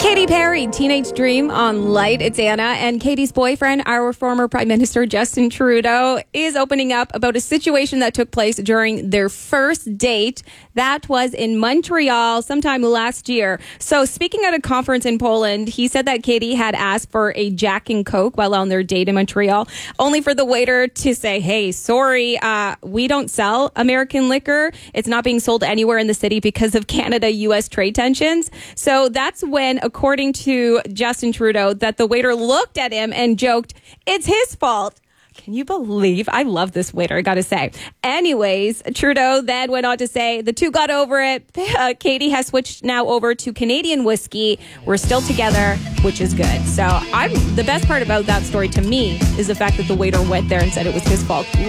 Katy Perry, Teenage Dream on Light. It's Anna, and Katy's boyfriend, our former Prime Minister Justin Trudeau, is opening up about a situation that took place during their first date. That was in Montreal sometime last year. So speaking at a conference in Poland, he said that Katy had asked for a Jack and Coke while on their date in Montreal, only for the waiter to say, hey, sorry, we don't sell American liquor. It's not being sold anywhere in the city because of Canada-U.S. trade tensions. So that's when, according to Justin Trudeau, that the waiter looked at him and joked, it's his fault. Can you believe? I love this waiter, I gotta say. Anyways, Trudeau then went on to say the two got over it. Katy has switched now over to Canadian whiskey. We're still together, which is good. So the best part about that story to me is the fact that the waiter went there and said it was his fault.